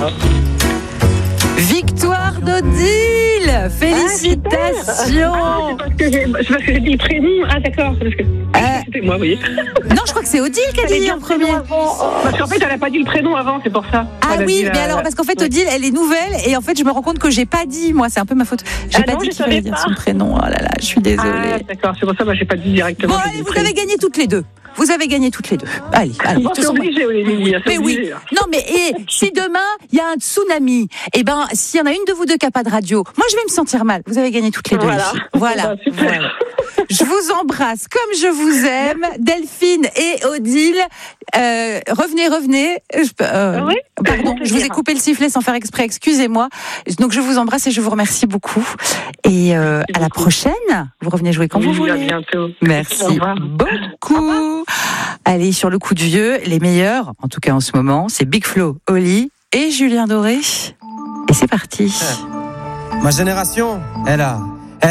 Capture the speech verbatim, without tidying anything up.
Victoire d'Odile. Félicitations. Ah, c'est parce que j'ai, c'est parce que j'ai dit le prénom. Ah, d'accord. C'est parce que Euh, c'était moi, vous voyez. Non, je crois que c'est Odile qui a Fallait dit dire en le prénom premier. avant. Parce qu'en fait, elle n'a pas dit le prénom avant, c'est pour ça. Ah Elle a oui, dit mais la- alors parce qu'en fait Ouais. Odile, elle est nouvelle et en fait je me rends compte que j'ai pas dit, moi c'est un peu ma faute. J'ai Ah pas non, dit je qu'il fallait savais dire pas. son prénom. Oh là là, je suis désolée. Ah, d'accord, c'est pour ça que moi, j'ai pas dit directement. Bon, j'ai allez, dit vous le avez gagné toutes les deux. Vous avez gagné toutes les deux. Allez, allez. Bon, de toute c'est façon, obligé, Olivier. mais oui. Non, mais et, si demain il y a un tsunami, eh ben s'il y en a une de vous deux qui n'a pas de radio, moi je vais me sentir mal. Vous avez gagné toutes les deux. Voilà. Les filles. Voilà. Bah, super. Voilà. Je vous embrasse comme je vous aime, Delphine et Odile. Euh, revenez, revenez. Je, euh, Oui, pardon, je vous ai coupé le sifflet sans faire exprès. Excusez-moi. Donc je vous embrasse et je vous remercie beaucoup. Et euh, à la prochaine. Vous revenez jouer quand Oui, vous voulez. à bientôt. Au Merci revoir. beaucoup. Allez, sur le coup de vieux, les meilleurs, en tout cas en ce moment, c'est Big Flo, Oli et Julien Doré. Et c'est parti. Ma génération, elle a